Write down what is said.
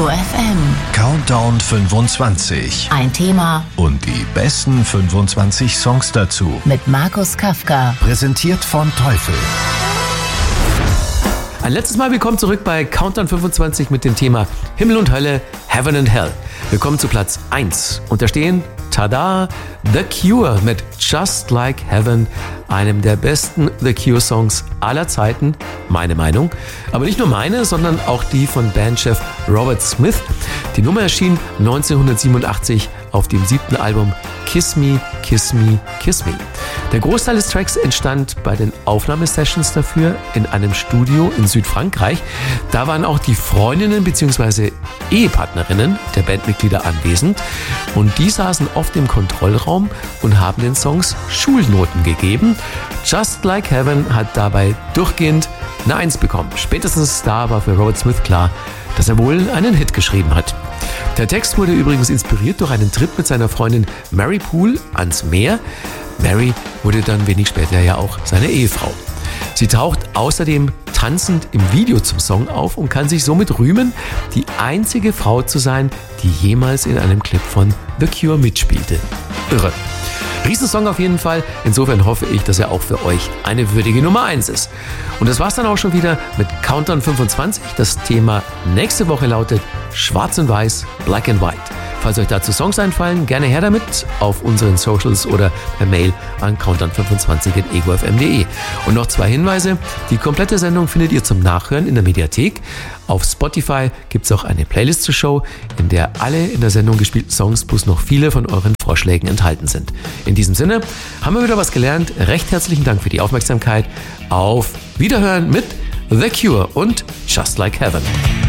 Ego FM. Countdown 25. Ein Thema Und die besten 25 Songs dazu. mit Markus Kafka. Präsentiert von Teufel. Ein letztes Mal willkommen zurück bei Countdown 25 mit dem Thema Himmel und Hölle, Heaven and Hell. Wir kommen zu Platz 1 und da stehen, tada, The Cure mit Just Like Heaven, einem der besten The Cure Songs aller Zeiten, meine Meinung. Aber nicht nur meine, sondern auch die von Bandchef Robert Smith. Die Nummer erschien 1987 auf dem 7. Album Kiss Me, Kiss Me, Kiss Me. Der Großteil des Tracks entstand bei den Aufnahmesessions dafür in einem Studio in Südfrankreich. Da waren auch die Freundinnen bzw. Ehepartnerinnen der Bandmitglieder anwesend und die saßen oft im Kontrollraum und haben den Songs Schulnoten gegeben. Just Like Heaven hat dabei durchgehend eine 1 bekommen. Spätestens da war für Robert Smith klar, dass er wohl einen Hit geschrieben hat. Der Text wurde übrigens inspiriert durch einen Trip mit seiner Freundin Mary Poole ans Meer. Mary wurde dann wenig später ja auch seine Ehefrau. Sie taucht außerdem tanzend im Video zum Song auf und kann sich somit rühmen, die einzige Frau zu sein, die jemals in einem Clip von The Cure mitspielte. Irre. Riesensong auf jeden Fall. Insofern hoffe ich, dass er auch für euch eine würdige Nummer 1 ist. Und das war's dann auch schon wieder mit Countdown 25. Das Thema nächste Woche lautet Schwarz und Weiß, Black and White. Falls euch dazu Songs einfallen, gerne her damit auf unseren Socials oder per Mail an countdown25@egofm.de. Und noch 2 Hinweise. Die komplette Sendung findet ihr zum Nachhören in der Mediathek. Auf Spotify gibt es auch eine Playlist zur Show, in der alle in der Sendung gespielten Songs plus noch viele von euren Vorschlägen enthalten sind. In diesem Sinne haben wir wieder was gelernt. Recht herzlichen Dank für die Aufmerksamkeit. Auf Wiederhören mit The Cure und Just Like Heaven.